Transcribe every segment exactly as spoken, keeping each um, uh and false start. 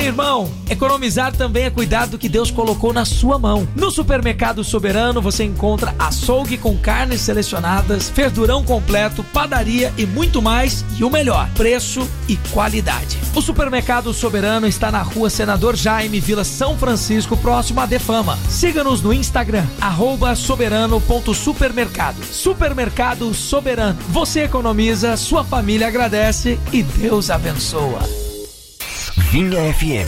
Ei, irmão, economizar também é cuidar do que Deus colocou na sua mão. No Supermercado Soberano você encontra açougue com carnes selecionadas, verdurão completo, padaria e muito mais. E o melhor, preço e qualidade. O Supermercado Soberano está na Rua Senador Jaime, Vila São Francisco, próximo à Defama. Siga-nos no Instagram, arroba soberano ponto supermercado. Supermercado Soberano. Você economiza, sua família agradece e Deus abençoa. Vinha F M.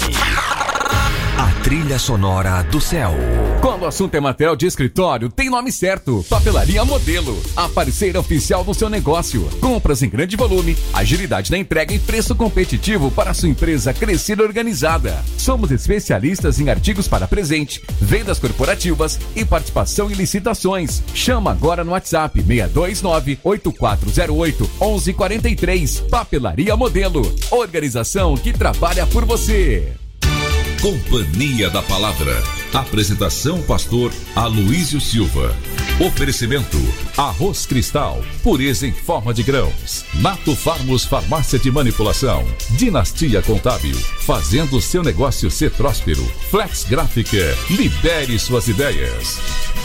A trilha sonora do céu. Quando o assunto é material de escritório, tem nome certo. Papelaria Modelo. A parceira oficial do seu negócio. Compras em grande volume, agilidade na entrega e preço competitivo para a sua empresa crescer organizada. Somos especialistas em artigos para presente, vendas corporativas e participação em licitações. Chama agora no WhatsApp seis dois nove, oito quatro zero oito, um um quatro três. Papelaria Modelo. Organização que trabalha por você. Companhia da Palavra. Apresentação pastor Aloísio Silva. Oferecimento Arroz Cristal, pureza em forma de grãos. Nato Farmos Farmácia de Manipulação. Dinastia Contábil, fazendo seu negócio ser próspero. Flex Gráfica, libere suas ideias.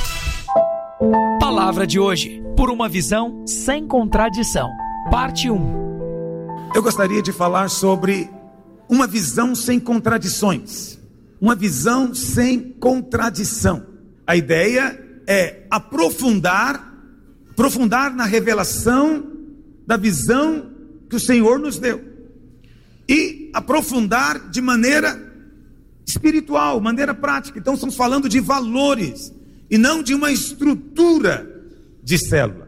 Palavra de hoje, por uma visão sem contradição. Parte um. Eu gostaria de falar sobre uma visão sem contradições. Uma visão sem contradição. A ideia é aprofundar, aprofundar na revelação da visão que o Senhor nos deu. E aprofundar de maneira espiritual, maneira prática. Então estamos falando de valores e não de uma estrutura de célula.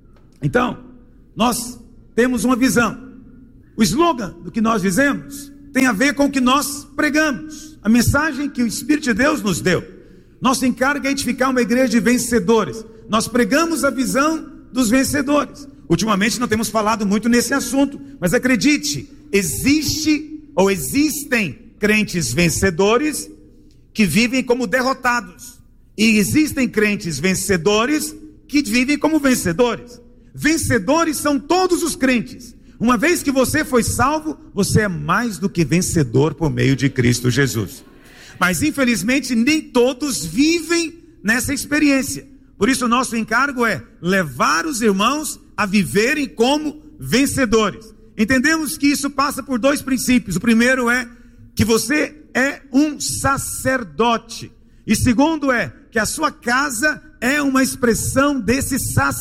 Então, nós temos uma visão. O slogan do que nós dizemos tem a ver com o que nós pregamos, a mensagem que o Espírito de Deus nos deu. Nosso encargo é edificar uma igreja de vencedores. Nós pregamos a visão dos vencedores. Ultimamente não temos falado muito nesse assunto, mas acredite, existe ou existem crentes vencedores que vivem como derrotados, e existem crentes vencedores que vivem como vencedores. Vencedores são todos os crentes. Uma vez que você foi salvo, você é mais do que vencedor por meio de Cristo Jesus. Mas infelizmente nem todos vivem nessa experiência. Por isso o nosso encargo é levar os irmãos a viverem como vencedores. Entendemos que isso passa por dois princípios. O primeiro é que você é um sacerdote. E segundo é que a sua casa é uma expressão desse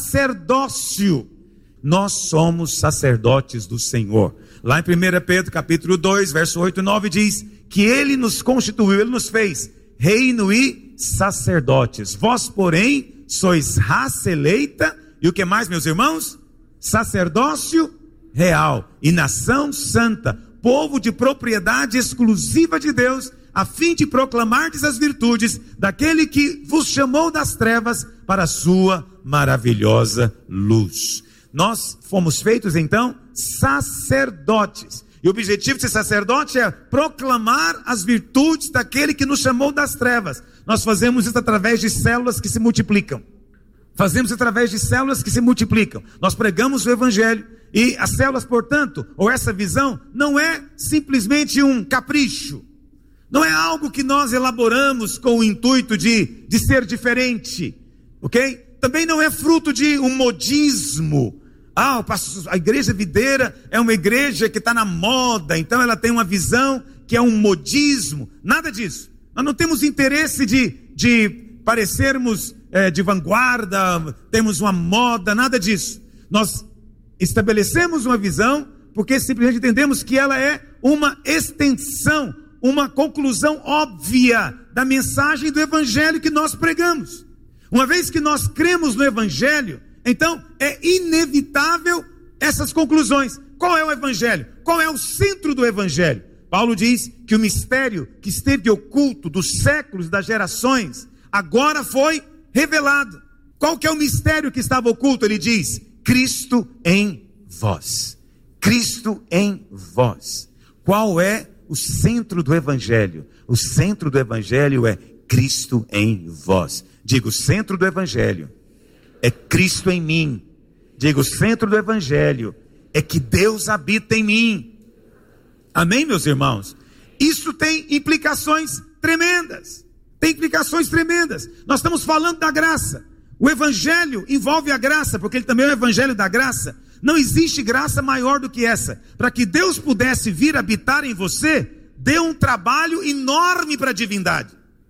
sacerdócio. Nós somos sacerdotes do Senhor. Lá em primeira Pedro capítulo dois, verso oito e nove diz que Ele nos constituiu, Ele nos fez reino e sacerdotes. Vós, porém, sois raça eleita, e o que mais, meus irmãos? Sacerdócio real e nação santa, povo de propriedade exclusiva de Deus, a fim de proclamardes as virtudes daquele que vos chamou das trevas para a sua maravilhosa luz. Nós fomos feitos então sacerdotes, e o objetivo de ser sacerdote é proclamar as virtudes daquele que nos chamou das trevas. Nós fazemos isso através de células que se multiplicam, fazemos através de células que se multiplicam, nós pregamos o evangelho, e as células, portanto, ou essa visão, não é simplesmente um capricho, não é algo que nós elaboramos com o intuito de, de ser diferente, ok? Também não é fruto de um modismo. Ah, a igreja videira é uma igreja que está na moda, então ela tem uma visão que é um modismo. Nada disso. Nós não temos interesse de, de parecermos é, de vanguarda, temos uma moda, nada disso. Nós estabelecemos uma visão porque simplesmente entendemos que ela é uma extensão, uma conclusão óbvia da mensagem do evangelho que nós pregamos. Uma vez que nós cremos no evangelho, então é inevitável essas conclusões. Qual é o evangelho? Qual é o centro do evangelho? Paulo diz que o mistério que esteve oculto dos séculos, das gerações, agora foi revelado. Qual que é o mistério que estava oculto? Ele diz: Cristo em vós. Cristo em vós. Qual é o centro do evangelho? O centro do evangelho é Cristo em vós. Digo, o centro do evangelho é Cristo em mim. Digo, o centro do evangelho é que Deus habita em mim. Amém, meus irmãos? Isso tem implicações tremendas. Tem implicações tremendas. Nós estamos falando da graça. O evangelho envolve a graça, porque ele também é o evangelho da graça. Não existe graça maior do que essa. Para que Deus pudesse vir habitar em você, deu um trabalho enorme para a divindade.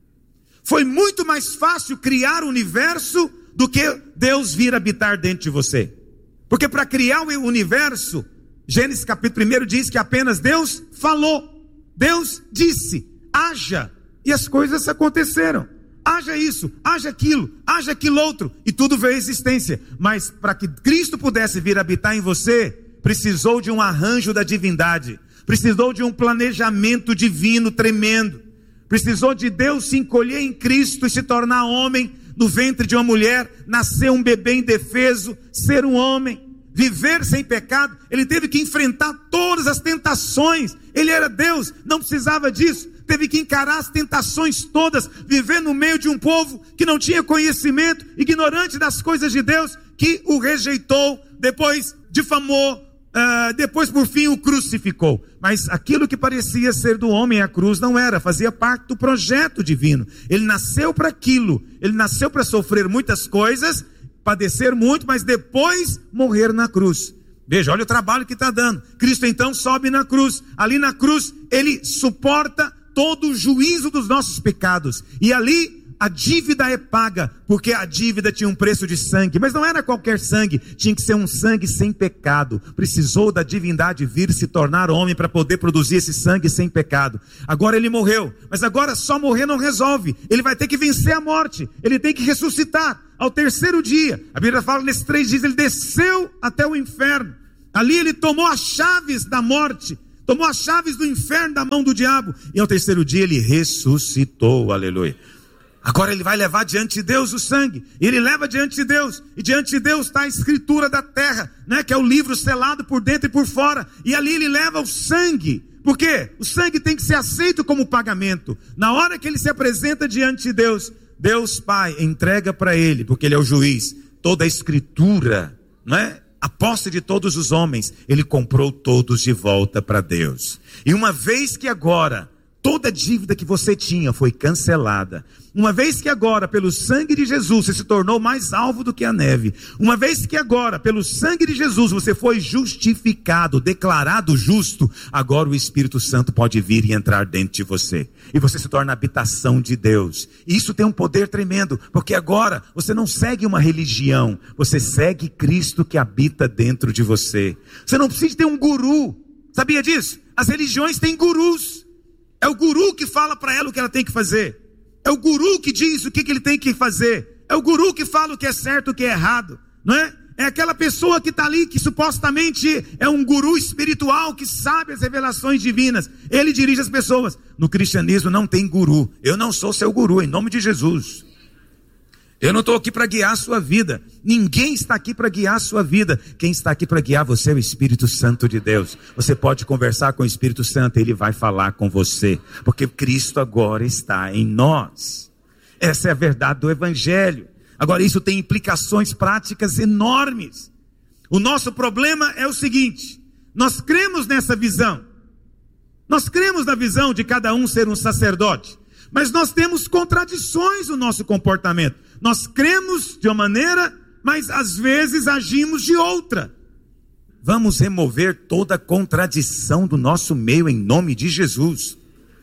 Foi muito mais fácil criar o universo do que Deus vir habitar dentro de você. Porque para criar o universo, Gênesis capítulo um diz que apenas Deus falou. Deus disse, haja. E as coisas aconteceram. Haja isso, haja aquilo, haja aquilo outro. E tudo veio à existência. Mas para que Cristo pudesse vir habitar em você, precisou de um arranjo da divindade. Precisou de um planejamento divino tremendo. Precisou de Deus se encolher em Cristo e se tornar homem no ventre de uma mulher, nascer um bebê indefeso, ser um homem, viver sem pecado. Ele teve que enfrentar todas as tentações. Ele era Deus, não precisava disso. Teve que encarar as tentações todas, viver no meio de um povo que não tinha conhecimento, ignorante das coisas de Deus, que o rejeitou, depois difamou, uh, depois por fim o crucificou. Mas aquilo que parecia ser do homem, a cruz, não era, fazia parte do projeto divino. Ele nasceu para aquilo, ele nasceu para sofrer muitas coisas, padecer muito, mas depois morrer na cruz. Veja, olha o trabalho que está dando. Cristo então sobe na cruz. Ali na cruz ele suporta todo o juízo dos nossos pecados. E ali a dívida é paga, porque a dívida tinha um preço de sangue. Mas não era qualquer sangue, tinha que ser um sangue sem pecado. Precisou da divindade vir se tornar homem para poder produzir esse sangue sem pecado. Agora ele morreu, mas agora só morrer não resolve. Ele vai ter que vencer a morte, ele tem que ressuscitar ao terceiro dia. A Bíblia fala, nesses três dias ele desceu até o inferno. Ali ele tomou as chaves da morte, tomou as chaves do inferno da mão do diabo. E ao terceiro dia ele ressuscitou, aleluia. Agora ele vai levar diante de Deus o sangue. Ele leva diante de Deus. E diante de Deus está a escritura da terra, né? Que é o livro selado por dentro e por fora. E ali ele leva o sangue. Por quê? O sangue tem que ser aceito como pagamento. Na hora que ele se apresenta diante de Deus, Deus Pai entrega para ele, porque ele é o juiz, toda a escritura, não é? A posse de todos os homens, ele comprou todos de volta para Deus. E uma vez que agora toda dívida que você tinha foi cancelada, uma vez que agora pelo sangue de Jesus você se tornou mais alvo do que a neve, uma vez que agora pelo sangue de Jesus você foi justificado, declarado justo, agora o Espírito Santo pode vir e entrar dentro de você, e você se torna a habitação de Deus. E isso tem um poder tremendo, porque agora você não segue uma religião, você segue Cristo que habita dentro de você. Você não precisa ter um guru, sabia disso? As religiões têm gurus. É o guru que fala para ela o que ela tem que fazer. É o guru que diz o que, que ele tem que fazer. É o guru que fala o que é certo e o que é errado, não é? É aquela pessoa que está ali, que supostamente é um guru espiritual, que sabe as revelações divinas. Ele dirige as pessoas. No cristianismo não tem guru. Eu não sou seu guru, em nome de Jesus. Eu não estou aqui para guiar a sua vida. Ninguém está aqui para guiar a sua vida. Quem está aqui para guiar você é o Espírito Santo de Deus. Você pode conversar com o Espírito Santo, ele vai falar com você, porque Cristo agora está em nós. Essa é a verdade do Evangelho. Agora isso tem implicações práticas enormes. O nosso problema é o seguinte: nós cremos nessa visão. Nós cremos na visão de cada um ser um sacerdote, mas nós temos contradições no nosso comportamento. Nós cremos de uma maneira, mas às vezes agimos de outra. Vamos remover toda contradição do nosso meio em nome de Jesus.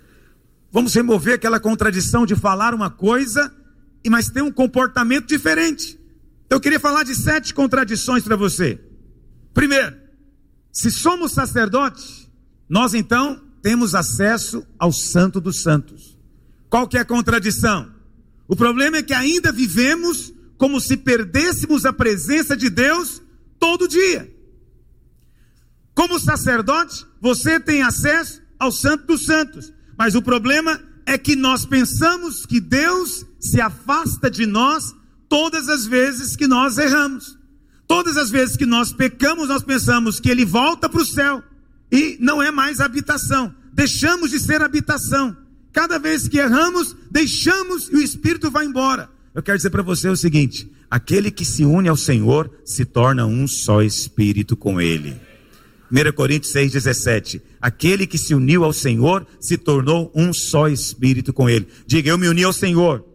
Vamos remover aquela contradição de falar uma coisa, mas ter um comportamento diferente. Eu queria falar de sete contradições para você. Primeiro, se somos sacerdotes, nós então temos acesso ao Santo dos Santos. Qual que é a contradição? O problema é que ainda vivemos como se perdêssemos a presença de Deus todo dia. Como sacerdote, você tem acesso ao Santo dos Santos, mas o problema é que nós pensamos que Deus se afasta de nós todas as vezes que nós erramos. Todas as vezes que nós pecamos, nós pensamos que Ele volta para o céu e não é mais habitação. Deixamos de ser habitação. Cada vez que erramos, deixamos e o Espírito vai embora. Eu quero dizer para você o seguinte: aquele que se une ao Senhor se torna um só Espírito com Ele. primeira Coríntios seis, dezessete. Aquele que se uniu ao Senhor se tornou um só espírito com ele. Diga, eu me uni ao Senhor.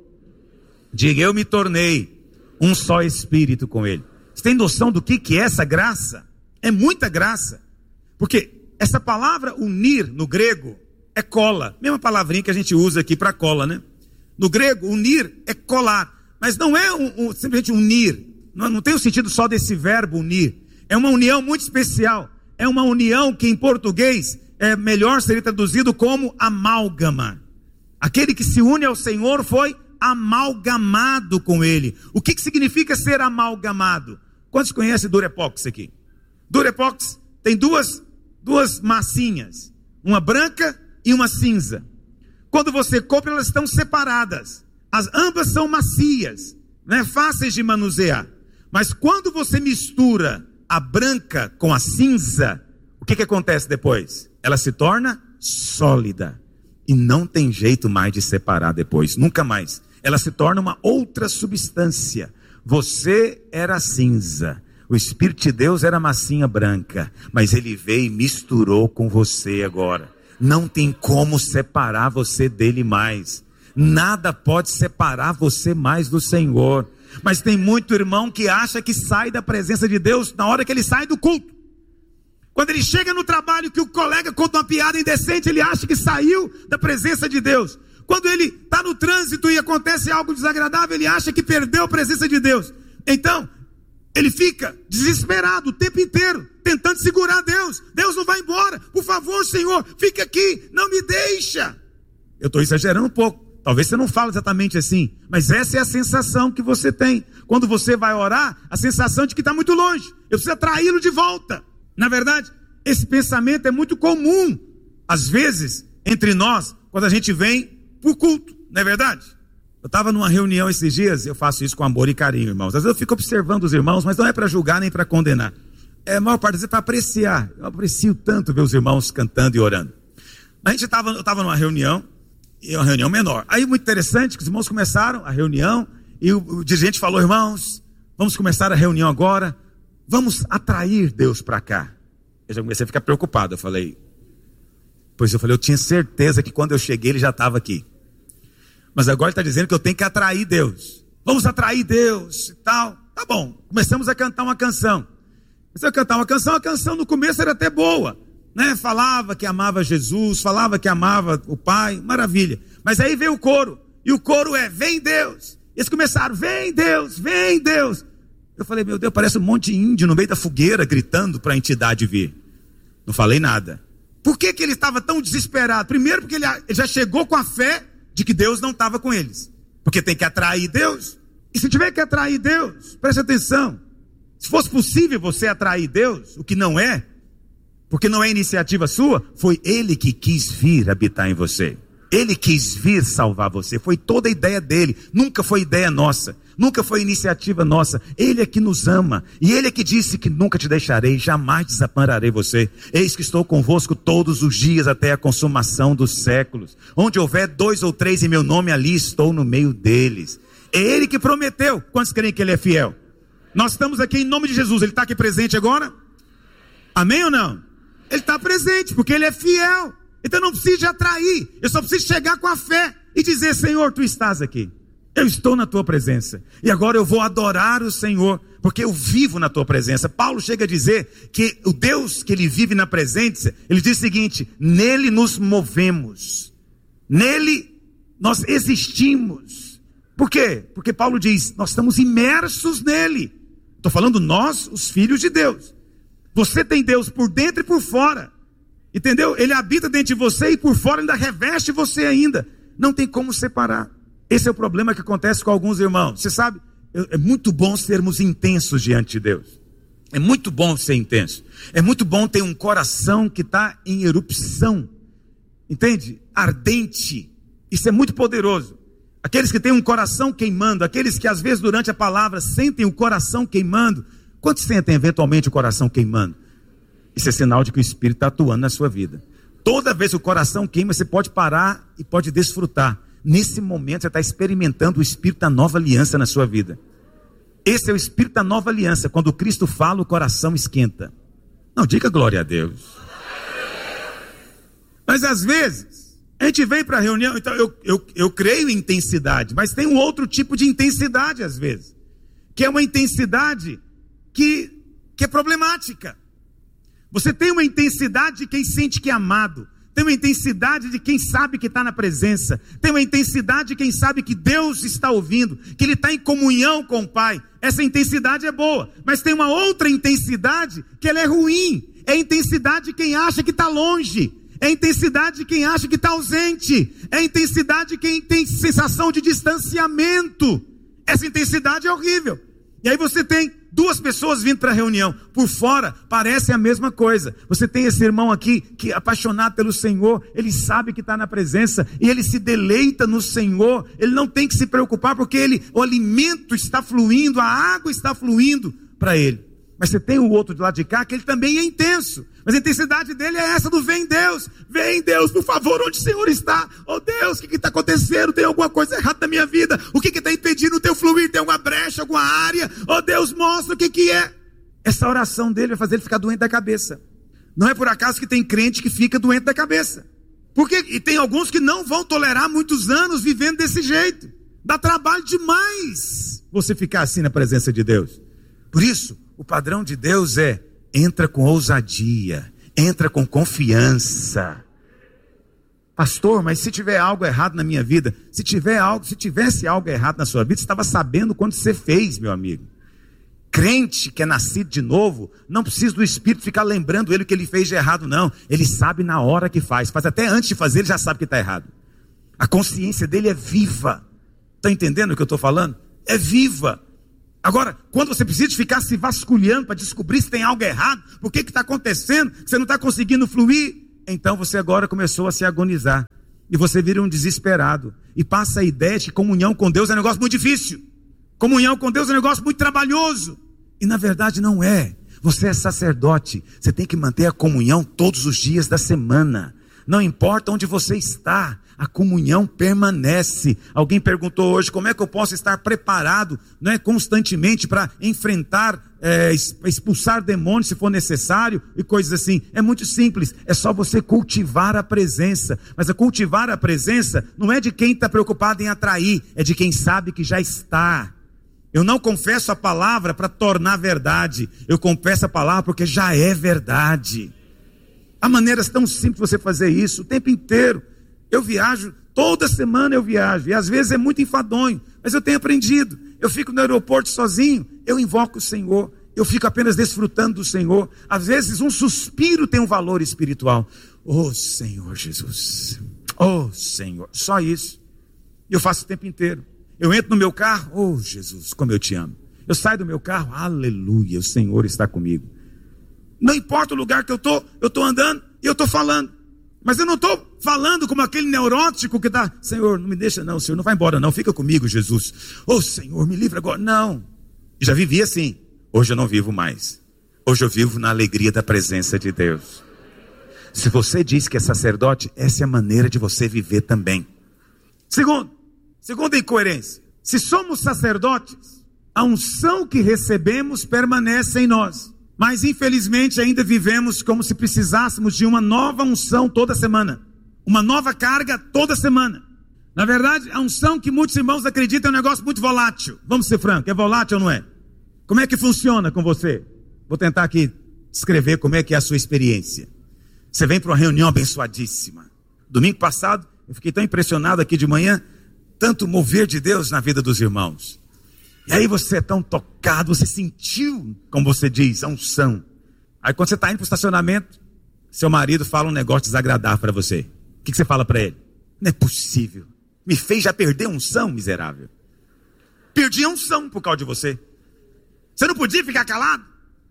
Diga, eu me tornei um só espírito com ele. Você tem noção do que, que é essa graça? É muita graça. Porque essa palavra unir no grego é cola. Mesma palavrinha que a gente usa aqui para cola, né? No grego, unir é colar. Mas não é um, um, simplesmente unir. Não, não tem o sentido só desse verbo unir. É uma união muito especial. É uma união que em português é melhor seria traduzido como amálgama. Aquele que se une ao Senhor foi amalgamado com ele. O que, que significa ser amalgamado? Quantos conhecem Durepox aqui? Durepox tem duas, duas massinhas. Uma branca e uma cinza. Quando você compra, elas estão separadas. As ambas são macias, né? Fáceis de manusear. Mas quando você mistura a branca com a cinza, o que, que acontece depois? Ela se torna sólida. E não tem jeito mais de separar depois. Nunca mais. Ela se torna uma outra substância. Você era cinza. O Espírito de Deus era massinha branca. Mas ele veio e misturou com você agora. Não tem como separar você dele mais. Nada pode separar você mais do Senhor. Mas tem muito irmão que acha que sai da presença de Deus na hora que ele sai do culto. Quando ele chega no trabalho que o colega conta uma piada indecente, ele acha que saiu da presença de Deus. Quando ele está no trânsito e acontece algo desagradável, ele acha que perdeu a presença de Deus. Então, ele fica desesperado o tempo inteiro, tentando segurar Deus. Deus não vai embora. Por favor, Senhor, fica aqui, não me deixa. Eu estou exagerando um pouco. Talvez você não fale exatamente assim, mas essa é a sensação que você tem. Quando você vai orar, a sensação de que está muito longe. Eu preciso atraí-lo de volta. Na verdade, esse pensamento é muito comum, às vezes, entre nós, quando a gente vem para o culto, não é verdade? Eu estava numa reunião esses dias, eu faço isso com amor e carinho, irmãos. Às vezes eu fico observando os irmãos, mas não é para julgar nem para condenar. É a maior parte das vezes para apreciar. Eu aprecio tanto ver os irmãos cantando e orando. A gente estava, eu estava numa reunião, e uma reunião menor. Aí muito interessante que os irmãos começaram a reunião e o, o dirigente falou, irmãos, vamos começar a reunião agora, vamos atrair Deus para cá. Eu já comecei a ficar preocupado, eu falei, pois eu falei, eu tinha certeza que quando eu cheguei ele já estava aqui. Mas agora ele está dizendo que eu tenho que atrair Deus. Vamos atrair Deus e tal. Tá bom, começamos a cantar uma canção. Começamos a cantar uma canção, a canção no começo era até boa. Né? Falava que amava Jesus, falava que amava o Pai, maravilha. Mas aí veio o coro, e o coro é, vem Deus. Eles começaram, vem Deus, vem Deus. Eu falei, meu Deus, parece um monte de índio no meio da fogueira, gritando para a entidade vir. Não falei nada. Por que que ele estava tão desesperado? Primeiro porque ele já chegou com a fé de que Deus não estava com eles. Porque tem que atrair Deus. E se tiver que atrair Deus, preste atenção. Se fosse possível você atrair Deus, o que não é, porque não é iniciativa sua, foi Ele que quis vir habitar em você. Ele quis vir salvar você. Foi toda a ideia dele. Nunca foi ideia nossa. Nunca foi iniciativa nossa. Ele é que nos ama. E Ele é que disse que nunca te deixarei, jamais desampararei você. Eis que estou convosco todos os dias até a consumação dos séculos. Onde houver dois ou três em meu nome, ali estou no meio deles. É Ele que prometeu. Quantos creem que Ele é fiel? Nós estamos aqui em nome de Jesus. Ele está aqui presente agora? Amém ou não? Ele está presente, porque Ele é fiel. Então não preciso de atrair. Eu só preciso chegar com a fé e dizer, Senhor, Tu estás aqui. Eu estou na Tua presença. E agora eu vou adorar o Senhor, porque eu vivo na Tua presença. Paulo chega a dizer que o Deus que Ele vive na presença, Ele diz o seguinte, nele nos movemos. Nele nós existimos. Por quê? Porque Paulo diz, nós estamos imersos nele. Estou falando nós, os filhos de Deus. Você tem Deus por dentro e por fora. Entendeu? Ele habita dentro de você e por fora ainda reveste você ainda. Não tem como separar. Esse é o problema que acontece com alguns irmãos. Você sabe, é muito bom sermos intensos diante de Deus. É muito bom ser intenso. É muito bom ter um coração que está em erupção. Entende? Ardente. Isso é muito poderoso. Aqueles que têm um coração queimando, aqueles que às vezes durante a palavra sentem o coração queimando. Quantos sentem eventualmente o coração queimando? Isso é sinal de que o Espírito está atuando na sua vida. Toda vez que o coração queima, você pode parar e pode desfrutar. Nesse momento você está experimentando o Espírito da nova aliança na sua vida. Esse é o Espírito da nova aliança. Quando Cristo fala, o coração esquenta. Não, diga glória a Deus. Mas às vezes, a gente vem para a reunião, então eu, eu, eu creio em intensidade, mas tem um outro tipo de intensidade às vezes, que é uma intensidade que, que é problemática. Você tem uma intensidade de quem sente que é amado, tem uma intensidade de quem sabe que está na presença, tem uma intensidade de quem sabe que Deus está ouvindo, que Ele está em comunhão com o Pai. Essa intensidade é boa, mas tem uma outra intensidade que ela é ruim, é a intensidade de quem acha que está longe, é a intensidade de quem acha que está ausente, é a intensidade de quem tem sensação de distanciamento. Essa intensidade é horrível. E aí você tem duas pessoas vindo para a reunião, por fora parece a mesma coisa. Você tem esse irmão aqui que é apaixonado pelo Senhor, ele sabe que está na presença e ele se deleita no Senhor, ele não tem que se preocupar porque ele, o alimento está fluindo, a água está fluindo para ele. Mas você tem o outro do lado de cá que ele também é intenso, mas a intensidade dele é essa do vem Deus, vem Deus, por favor, onde o Senhor está? Oh Deus, o que está acontecendo? Tem alguma coisa errada na minha vida? O que está impedindo o teu fluir? Tem alguma brecha, alguma área? Oh Deus, mostra o que que é. Essa oração dele vai fazer ele ficar doente da cabeça. Não é por acaso que tem crente que fica doente da cabeça. Porque, e tem alguns que não vão tolerar muitos anos vivendo desse jeito. Dá trabalho demais você ficar assim na presença de Deus. Por isso, o padrão de Deus é, entra com ousadia, entra com confiança. Pastor, mas se tiver algo errado na minha vida, se tiver algo, se tivesse algo errado na sua vida, você estava sabendo quando você fez, meu amigo. Crente que é nascido de novo, não precisa do Espírito ficar lembrando ele o que ele fez de errado, não. Ele sabe na hora que faz, faz até antes de fazer, ele já sabe que está errado. A consciência dele é viva. Está entendendo o que eu estou falando? É viva. Agora, quando você precisa ficar se vasculhando para descobrir se tem algo errado, por que está acontecendo, que você não está conseguindo fluir, então você agora começou a se agonizar, e você vira um desesperado, e passa a ideia de que comunhão com Deus é um negócio muito difícil, comunhão com Deus é um negócio muito trabalhoso, e na verdade não é. Você é sacerdote, você tem que manter a comunhão todos os dias da semana, não importa onde você está, a comunhão permanece. Alguém perguntou hoje, como é que eu posso estar preparado, não é, constantemente para enfrentar, é, expulsar demônios se for necessário e coisas assim. É muito simples, é só você cultivar a presença. Mas a cultivar a presença não é de quem está preocupado em atrair, é de quem sabe que já está. Eu não confesso a palavra para tornar verdade, eu confesso a palavra porque já é verdade. Há maneiras tão simples de você fazer isso o tempo inteiro. Eu viajo, toda semana eu viajo, e às vezes é muito enfadonho, mas eu tenho aprendido. Eu fico no aeroporto sozinho, eu invoco o Senhor, eu fico apenas desfrutando do Senhor. Às vezes um suspiro tem um valor espiritual. Oh Senhor Jesus, oh Senhor, só isso. Eu faço o tempo inteiro. Eu entro no meu carro, oh Jesus, como eu te amo. Eu saio do meu carro, aleluia, o Senhor está comigo. Não importa o lugar que eu estou, eu estou andando e eu estou falando. Mas eu não estou falando como aquele neurótico que está, Senhor, não me deixa não, Senhor, não vai embora não, fica comigo, Jesus. Oh Senhor, me livra agora. Não, já vivi assim, hoje eu não vivo mais. Hoje eu vivo na alegria da presença de Deus. Se você diz que é sacerdote, essa é a maneira de você viver também. Segundo, segunda incoerência, se somos sacerdotes, a unção que recebemos permanece em nós. Mas infelizmente ainda vivemos como se precisássemos de uma nova unção toda semana. Uma nova carga toda semana. Na verdade, a unção que muitos irmãos acreditam é um negócio muito volátil. Vamos ser francos, é volátil ou não é? Como é que funciona com você? Vou tentar aqui descrever como é que é a sua experiência. Você vem para uma reunião abençoadíssima. Domingo passado, eu fiquei tão impressionado aqui de manhã, tanto mover de Deus na vida dos irmãos. E aí você é tão tocado, você sentiu, como você diz, a unção. Aí quando você está indo para o estacionamento, seu marido fala um negócio desagradável para você. O que, que você fala para ele? Não é possível. Me fez já perder a unção, miserável. Perdi a unção por causa de você. Você não podia ficar calado?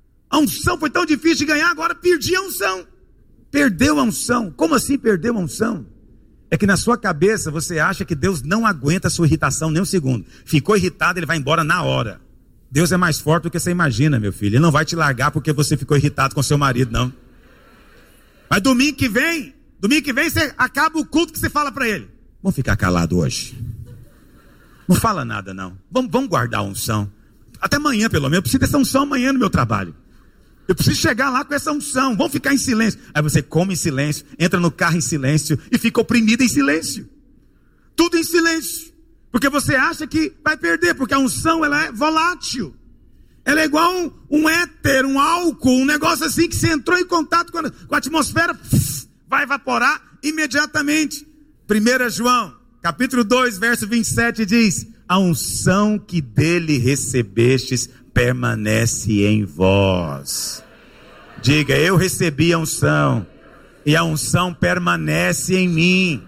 A unção foi tão difícil de ganhar, agora perdi a unção. Perdeu a unção. Como assim perdeu a unção? É que na sua cabeça você acha que Deus não aguenta a sua irritação nem um segundo. Ficou irritado, ele vai embora na hora. Deus é mais forte do que você imagina, meu filho. Ele não vai te largar porque você ficou irritado com seu marido, não. Mas domingo que vem, domingo que vem você acaba o culto que você fala para ele. Vamos ficar calado hoje. Não fala nada não. Vamos, vamos guardar a unção. Até amanhã pelo menos. Eu preciso dessa unção amanhã no meu trabalho. Eu preciso chegar lá com essa unção. Vamos ficar em silêncio. Aí você come em silêncio, entra no carro em silêncio e fica oprimido em silêncio. Tudo em silêncio. Porque você acha que vai perder, porque a unção ela é volátil. Ela é igual um, um éter, um álcool, um negócio assim que você entrou em contato com a, com a atmosfera, pff, vai evaporar imediatamente. primeiro João, capítulo dois, verso vinte e sete diz: a unção que dele recebestes permanece em vós. Diga, eu recebi a unção e a unção permanece em mim.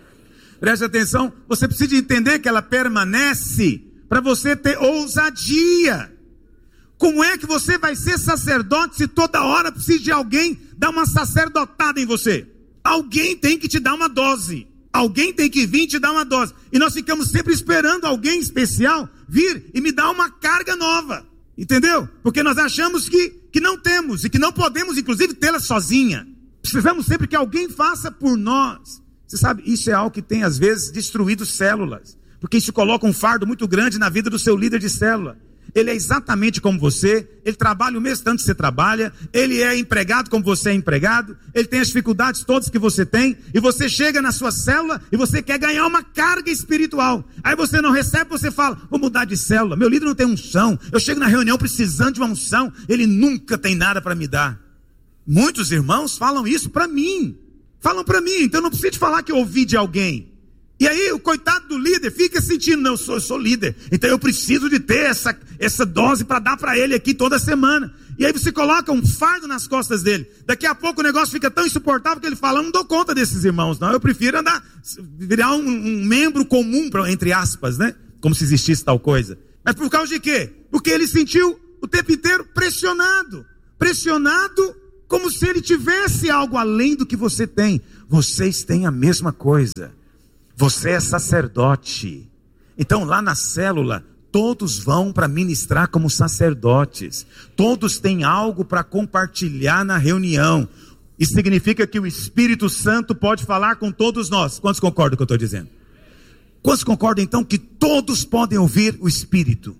Preste atenção, você precisa entender que ela permanece para você ter ousadia. Como é que você vai ser sacerdote se toda hora precisa de alguém dar uma sacerdotada em você? Alguém tem que te dar uma dose. Alguém tem que vir te dar uma dose. E nós ficamos sempre esperando alguém especial vir e me dar uma carga nova. Entendeu? Porque nós achamos que, que não temos e que não podemos, inclusive, tê-la sozinha. Precisamos sempre que alguém faça por nós. Você sabe, isso é algo que tem, às vezes, destruído células. Porque isso coloca um fardo muito grande na vida do seu líder de célula. Ele é exatamente como você, ele trabalha o mesmo tanto que você trabalha, ele é empregado como você é empregado, ele tem as dificuldades todas que você tem, e você chega na sua célula e você quer ganhar uma carga espiritual. Aí você não recebe, você fala, vou mudar de célula, meu líder não tem unção, eu chego na reunião precisando de uma unção, ele nunca tem nada para me dar. Muitos irmãos falam isso para mim, falam para mim, então eu não preciso te falar que eu ouvi de alguém. E aí o coitado do líder fica sentindo, não, eu sou, eu sou líder, então eu preciso de ter essa, essa dose para dar para ele aqui toda semana. E aí você coloca um fardo nas costas dele. Daqui a pouco o negócio fica tão insuportável que ele fala, eu não dou conta desses irmãos não, eu prefiro andar, virar um, um membro comum, entre aspas, né? Como se existisse tal coisa. Mas por causa de quê? Porque ele sentiu o tempo inteiro pressionado, pressionado como se ele tivesse algo além do que você tem. Vocês têm a mesma coisa. Você é sacerdote. Então lá na célula, todos vão para ministrar como sacerdotes. Todos têm algo para compartilhar na reunião. Isso significa que o Espírito Santo pode falar com todos nós. Quantos concordam com o que eu estou dizendo? Quantos concordam então que todos podem ouvir o Espírito?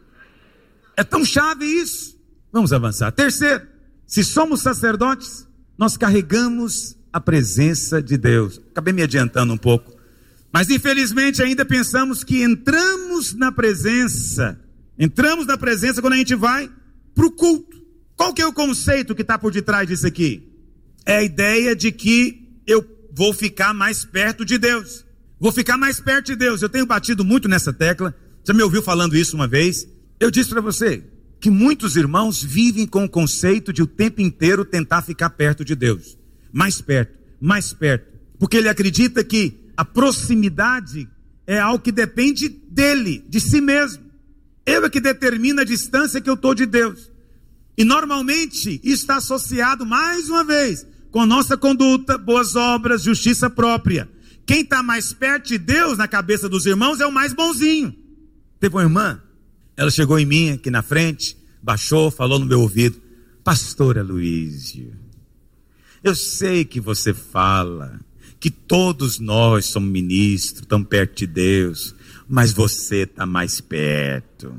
É tão chave isso. Vamos avançar. Terceiro, se somos sacerdotes, nós carregamos a presença de Deus. Acabei me adiantando um pouco. Mas infelizmente ainda pensamos que entramos na presença, entramos na presença quando a gente vai para o culto. Qual que é o conceito que está por detrás disso aqui? É a ideia de que eu vou ficar mais perto de Deus. Vou ficar mais perto de Deus. Eu tenho batido muito nessa tecla. Você me ouviu falando isso uma vez? Eu disse para você que muitos irmãos vivem com o conceito de o tempo inteiro tentar ficar perto de Deus. Mais perto, mais perto. Porque ele acredita que a proximidade é algo que depende dele, de si mesmo. Ele é que determina a distância que eu estou de Deus. E normalmente isso está associado, mais uma vez, com nossa conduta, boas obras, justiça própria. Quem está mais perto de Deus na cabeça dos irmãos é o mais bonzinho. Teve uma irmã, ela chegou em mim aqui na frente, baixou, falou no meu ouvido, pastor Aloísio, eu sei que você fala que todos nós somos ministros, estamos perto de Deus, mas você está mais perto.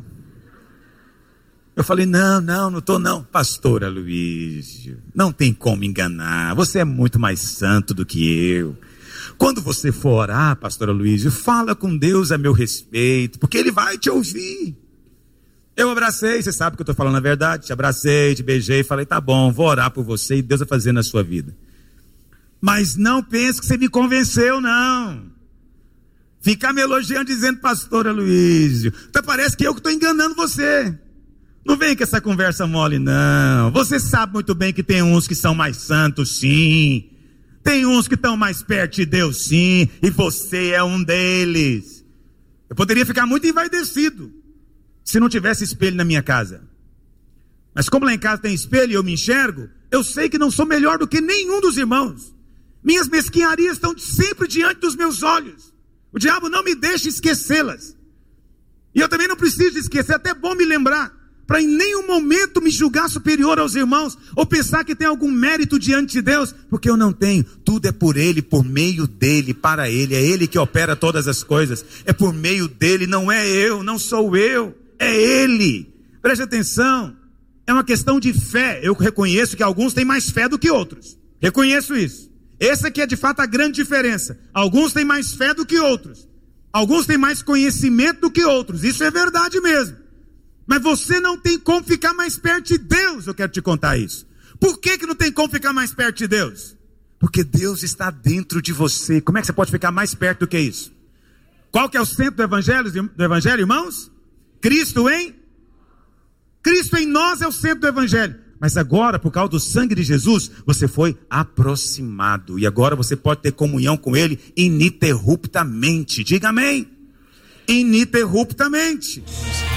Eu falei, não, não, não estou não. Pastor Aloísio, não tem como enganar, você é muito mais santo do que eu. Quando você for orar, pastor Aloísio, fala com Deus a meu respeito, porque Ele vai te ouvir. Eu abracei, você sabe que eu estou falando a verdade, te abracei, te beijei, falei, tá bom, vou orar por você e Deus vai fazer na sua vida. Mas não pense que você me convenceu, não. Ficar me elogiando dizendo, pastor Aloísio, então parece que eu que estou enganando você. Não vem com essa conversa mole, não. Você sabe muito bem que tem uns que são mais santos, sim. Tem uns que estão mais perto de Deus, sim. E você é um deles. Eu poderia ficar muito envaidecido se não tivesse espelho na minha casa. Mas como lá em casa tem espelho e eu me enxergo, eu sei que não sou melhor do que nenhum dos irmãos. Minhas mesquinharias estão sempre diante dos meus olhos. O diabo não me deixa esquecê-las. E eu também não preciso esquecer, é até bom me lembrar, para em nenhum momento me julgar superior aos irmãos, ou pensar que tem algum mérito diante de Deus, porque eu não tenho. Tudo é por Ele, por meio dEle, para Ele. É Ele que opera todas as coisas. É por meio dEle, não é eu, não sou eu, é Ele. Preste atenção. É uma questão de fé. Eu reconheço que alguns têm mais fé do que outros. Reconheço isso. Essa aqui é de fato a grande diferença. Alguns têm mais fé do que outros. Alguns têm mais conhecimento do que outros. Isso é verdade mesmo. Mas você não tem como ficar mais perto de Deus. Eu quero te contar isso. Por que que não tem como ficar mais perto de Deus? Porque Deus está dentro de você. Como é que você pode ficar mais perto do que isso? Qual que é o centro do evangelho, do evangelho, irmãos? Cristo em? Cristo em nós é o centro do evangelho. Mas agora, por causa do sangue de Jesus, você foi aproximado. E agora você pode ter comunhão com Ele ininterruptamente. Diga amém. Ininterruptamente.